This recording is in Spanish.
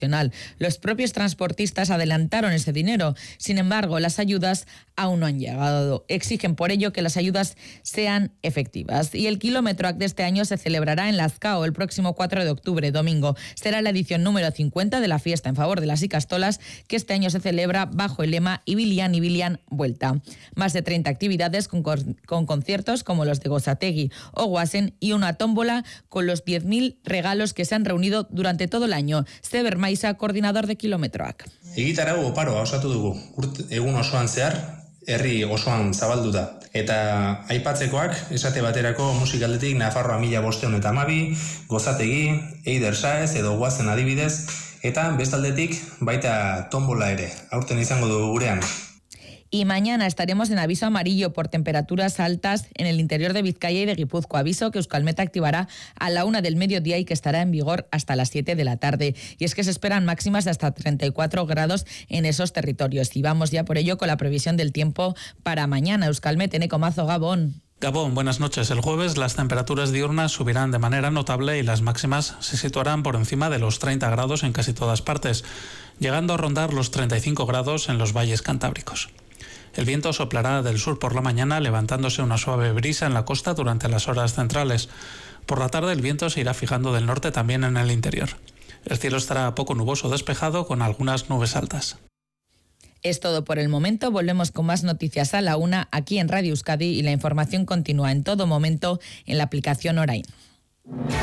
Los propios transportistas adelantaron ese dinero. Sin embargo, las ayudas aún no han llegado. Exigen por ello que las ayudas sean efectivas. Y el Kilómetro de este año se celebrará en Lazcao el próximo 4 de octubre, domingo. Será la edición número 50 de la fiesta en favor de las Ikastolas, que este año se celebra bajo el lema Ibilian Vuelta. Más de 30 actividades con conciertos como los de Gozategi o Guasen y una tómbola con los 10.000 regalos que se han reunido durante todo el año. Sever Maiza, coordinador de Kilometroak. Egitarau oparoa osatu dugu. Egun osoan zehar, herri osoan zabaldu da. Eta aipatzekoak, esate baterako musikaldetik Nafarroa 1512, Gozategi, Eider Saez edo Guazen adibidez, eta bestaldetik baita tombola ere. Aurten izango dugu gurean. Y mañana estaremos en aviso amarillo por temperaturas altas en el interior de Vizcaya y de Guipúzcoa. Aviso que Euskalmet activará a la 1 del mediodía y que estará en vigor hasta las 7 de la tarde. Y es que se esperan máximas de hasta 34 grados en esos territorios. Y vamos ya por ello con la previsión del tiempo para mañana. Euskalmet, Eneko Mazo, Gabón. Gabón, buenas noches. El jueves las temperaturas diurnas subirán de manera notable y las máximas se situarán por encima de los 30 grados en casi todas partes, llegando a rondar los 35 grados en los valles cantábricos. El viento soplará del sur por la mañana, levantándose una suave brisa en la costa durante las horas centrales. Por la tarde el viento se irá fijando del norte también en el interior. El cielo estará poco nuboso despejado con algunas nubes altas. Es todo por el momento. Volvemos con más noticias a la 1 aquí en Radio Euskadi y la información continúa en todo momento en la aplicación Orain.